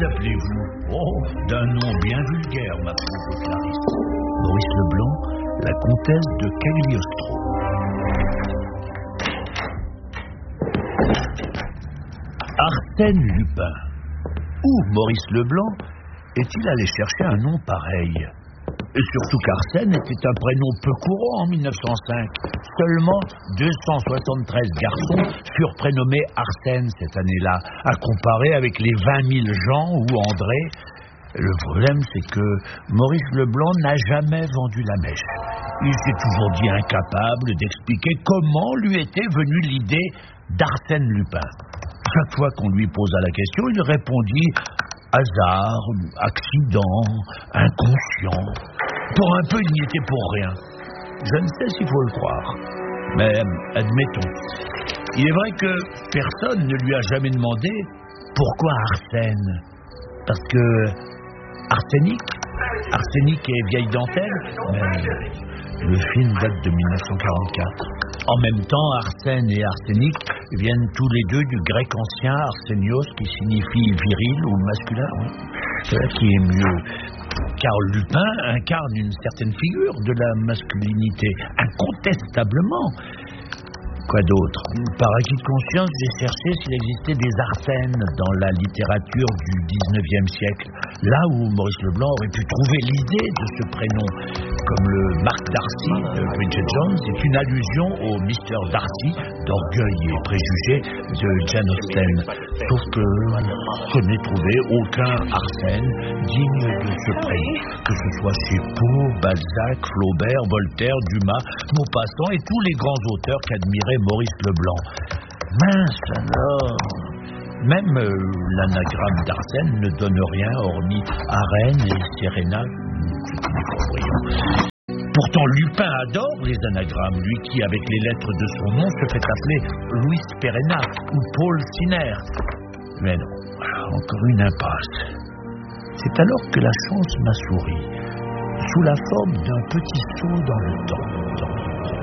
appelez-vous? Oh, d'un nom bien vulgaire, ma pauvre Clarisse. Maurice Leblanc, la comtesse de Cagliostro. Arsène Lupin. Où Maurice Leblanc est-il allé chercher un nom pareil? Et surtout qu'Arsène était un prénom peu courant en 1905. Seulement 273 garçons furent prénommés Arsène cette année-là, à comparer avec les 20 000 Jean ou André. Le problème, c'est que Maurice Leblanc n'a jamais vendu la mèche. Il s'est toujours dit incapable d'expliquer comment lui était venue l'idée d'Arsène Lupin. Chaque fois qu'on lui posa la question, il répondit hasard, accident, inconscient. Pour un peu, il n'y était pour rien. Je ne sais s'il faut le croire, mais admettons. Il est vrai que personne ne lui a jamais demandé pourquoi Arsène. Parce que arsenic et vieille dentelle, mais le film date de 1944. En même temps, Arsène et arsenic viennent tous les deux du grec ancien arsenios, qui signifie viril ou masculin. C'est là qui est mieux. Car Lupin incarne une certaine figure de la masculinité, incontestablement. Quoi d'autre? Par acquis de conscience, j'ai cherché s'il existait des Arsènes dans la littérature du 19e siècle, là où Maurice Leblanc aurait pu trouver l'idée de ce prénom, comme le Marc Darcy de Bridget Jones est une allusion au Mr. Darcy d'Orgueil et Préjugés de Jane Austen. Sauf que je n'ai trouvé aucun Arsène digne de ce prénom, que ce soit chez Poe, Balzac, Flaubert, Voltaire, Dumas, Maupassant et tous les grands auteurs qu'admirait Maurice Leblanc. Mince alors! Même l'anagramme d'Arsène ne donne rien hormis Arène et Serena. Pourtant, Lupin adore les anagrammes, lui qui, avec les lettres de son nom, se fait appeler Louis Perena ou Paul Siner. Mais non, encore une impasse. C'est alors que la chance m'a souri, sous la forme d'un petit saut dans le temps.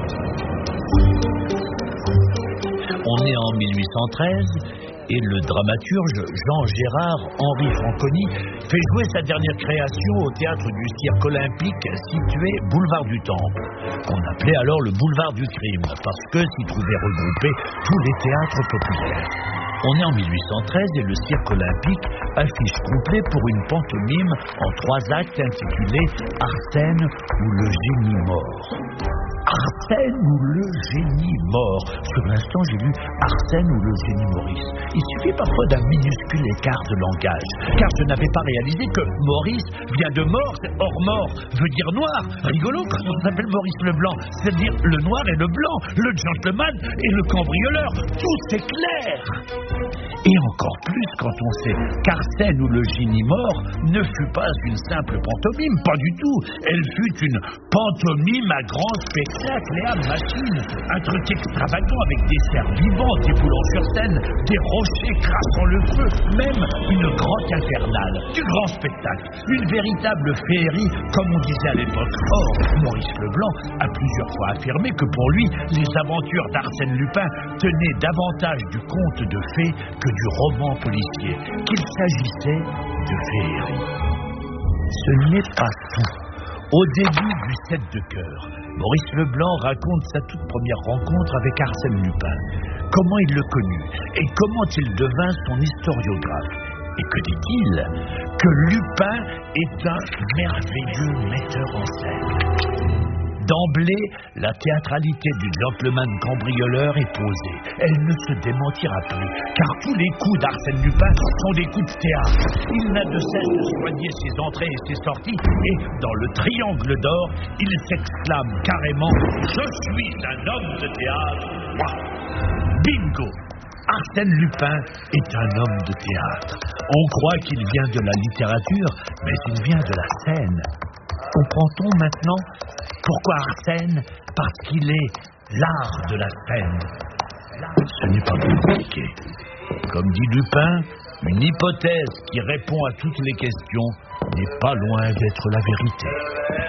On est en 1813 et le dramaturge Jean-Gérard Henri Franconi fait jouer sa dernière création au théâtre du Cirque Olympique situé boulevard du Temple. On appelait alors le boulevard du crime parce que s'y trouvaient regroupés tous les théâtres populaires. On est en 1813 et le Cirque Olympique affiche complet pour une pantomime en 3 actes intitulée Arsène ou le génie mort. Arsène ou le génie mort. Sur l'instant, j'ai lu Arsène ou le génie Maurice. Il suffit parfois d'un minuscule écart de langage, car je n'avais pas réalisé que Maurice vient de mort. Or, mort veut dire noir. Rigolo quand on s'appelle Maurice Leblanc, c'est-à-dire le noir et le blanc, le gentleman et le cambrioleur. Tout c'est clair. Et encore plus quand on sait qu'Arsène ou le génie mort ne fut pas une simple pantomime, pas du tout. Elle fut une pantomime à grand spectacle et à machine. Un truc extravagant avec des cerfs vivants déboulant sur scène, des rochers crassant le feu, même une grotte infernale. Du grand spectacle, une véritable féerie, comme on disait à l'époque. Or, Maurice Leblanc a plusieurs fois affirmé que pour lui, les aventures d'Arsène Lupin tenaient davantage du conte de fées que du roman policier, qu'il s'agissait de féerie. Ce n'est pas tout. Au début du 7 de cœur, Maurice Leblanc raconte sa toute première rencontre avec Arsène Lupin, comment il le connut et comment il devint son historiographe. Et que dit-il? Que Lupin est un merveilleux metteur en scène. D'emblée, la théâtralité du gentleman cambrioleur est posée. Elle ne se démentira plus, car tous les coups d'Arsène Lupin sont des coups de théâtre. Il n'a de cesse de soigner ses entrées et ses sorties, et dans le triangle d'or, il s'exclame carrément « Je suis un homme de théâtre !» Bingo! Arsène Lupin est un homme de théâtre. On croit qu'il vient de la littérature, mais il vient de la scène. Comprend-on maintenant pourquoi Arsène? Parce qu'il est l'art de la scène. Ce n'est pas compliqué. Comme dit Lupin, une hypothèse qui répond à toutes les questions n'est pas loin d'être la vérité.